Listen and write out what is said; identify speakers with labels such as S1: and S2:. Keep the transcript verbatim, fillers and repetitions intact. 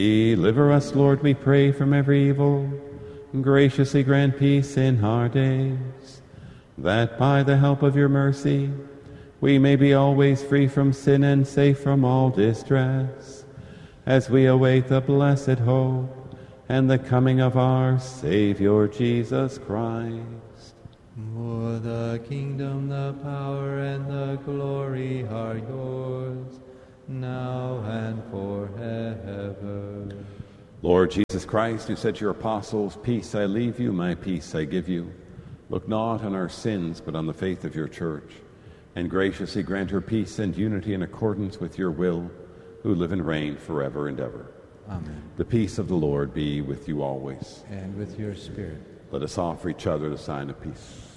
S1: Deliver us, Lord, we pray, from every evil. Graciously grant peace in our days, that by the help of your mercy we may be always free from sin and safe from all distress, as we await the blessed hope and the coming of our Savior Jesus Christ.
S2: For the kingdom, the power, and the glory are yours, now and forever.
S1: Lord Jesus Christ, who said to your apostles, "Peace I leave you, my peace I give you," look not on our sins, but on the faith of your church, and graciously grant her peace and unity in accordance with your will, who live and reign forever and ever.
S2: Amen.
S1: The peace of the Lord be with you always.
S2: And with your spirit.
S1: Let us offer each other the sign of peace.